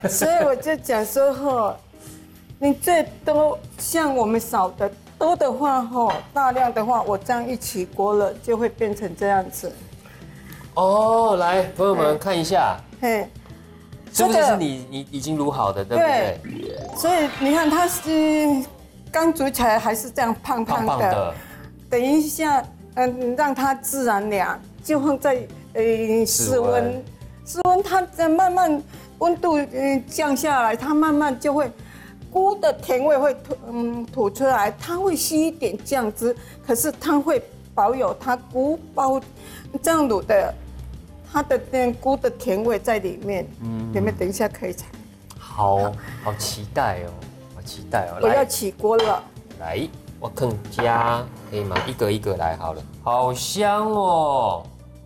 所以我就讲说哈，你最多像我们少的多的话哈，大量的话，我这样一起锅了，就会变成这样子。 哦，来，朋友们看一下， 嘿， 是不是你已经卤好的，对不对？ 所以你看它是刚煮起来还是这样胖胖的，等一下，让它自然凉，就放在室温，它在慢慢温度降下来，它慢慢就会菇的甜味会吐出来，它会吸一点酱汁，可是它会保有它菇包这样卤的。它的菇的甜味在里面，你们等一下可以尝。 好期待哦，好期待哦！ 我要起锅了。 来，我更加可以吗？一个一个来好了，好香哦！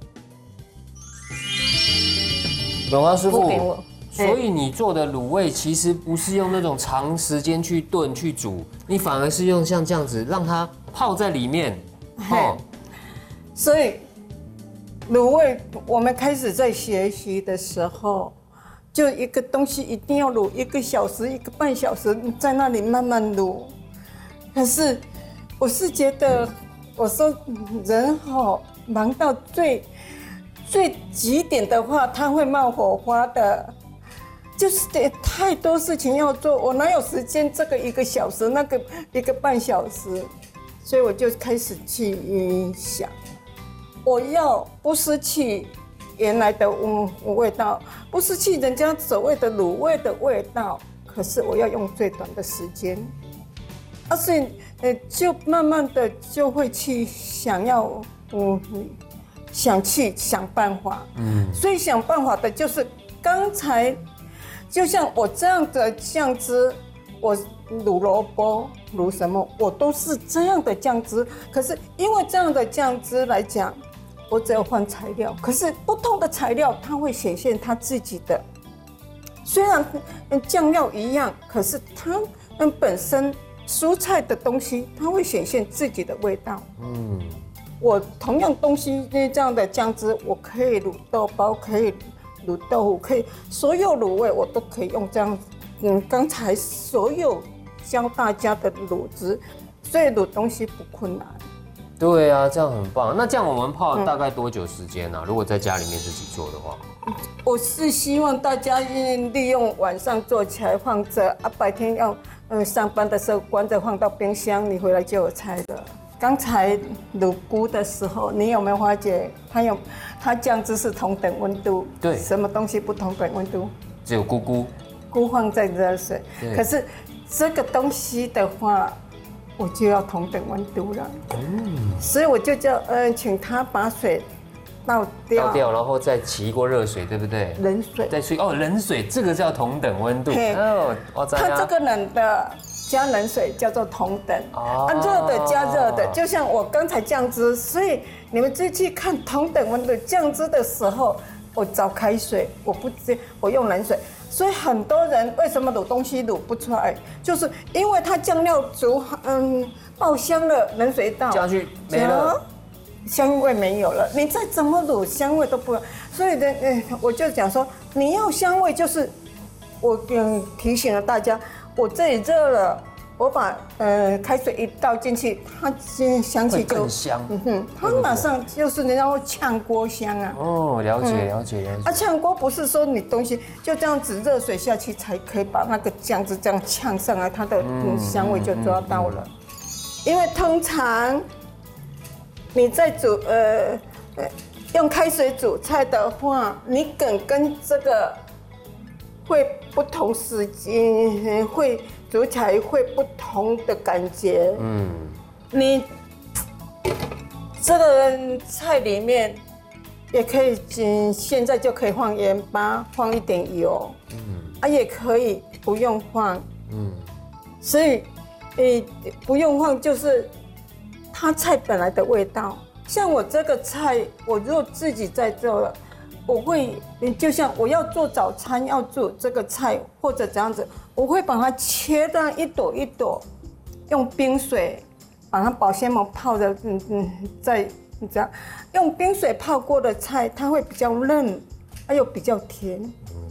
永华师傅，所以你做的卤味其实不是用那种长时间去炖去煮，你反而是用像这样子让它泡在里面。哦， 所以。卤味，我们开始在学习的时候，就一个东西一定要卤1个小时、1个半小时，在那里慢慢卤。可是，我是觉得，我说人忙到最极点的话，他会冒火花的，就是太多事情要做，我哪有时间这个1个小时，那个1个半小时，所以我就开始去想。我要不失去原来的味道，不失去人家所谓的卤味的味道，可是我要用最短的时间，所以就慢慢的就会去想要想办法，所以想办法的就是刚才就像我这样的酱汁，我卤萝卜卤什么，我都是这样的酱汁，可是因为这样的酱汁来讲。我只要换材料，可是不同的材料它会显现它自己的。虽然酱料一样，可是它本身蔬菜的东西，它会显现自己的味道。我同样东西这样的酱汁，我可以卤豆包，可以卤豆腐，可以所有卤味我都可以用这样。刚才所有教大家的卤汁，所以卤东西不困难。 对啊，这样很棒。那这样我们泡大概多久时间呢？如果在家里面自己做的话， 我是希望大家利用晚上做起来放着白天要上班的时候关着放到冰箱，你回来就有菜了。刚才卤菇的时候，你有没有发觉它酱汁是同等温度？ 对， 什么东西不同等温度？ 只有菇放在热水，可是这个东西的话。我就要同等温度了，所以我就叫请他把水倒掉， 然后再起一锅热水，对不对？ 冷水， 再水冷水，这个叫同等温度。 它这个冷的加冷水叫做同等，热的加热的，就像我刚才酱汁，所以你们自己去看同等温度酱汁的时候，我找开水，我用冷水。所以很多人为什么卤东西卤不出来，就是因为它酱料煮爆香了，冷水倒加去没了， 香味没有了，你再怎么卤香味都不。所以呢，我就讲说，你要香味就是我提醒了大家，我这里热了。我把开水一倒进去，它香气就更香。 它马上就是人家会炝锅香啊。 了解。 炝锅不是说你东西就这样子热水下去才可以把那个酱汁这样炝上来，它的香味就抓到了。因为通常你在煮用开水煮菜的话，你梗跟这个会不同时间会。煮起来会不同的感觉。你这个菜里面也可以，现在就可以放盐巴，放一点油，也可以不用放。所以，不用放就是它菜本来的味道。像我这个菜，我如果自己在做了。我会，就像我要做早餐，要做这个菜或者这样子，我会把它切到一朵一朵，用冰水把它保鲜膜泡的，再这样，用冰水泡过的菜，它会比较嫩，还有比较甜。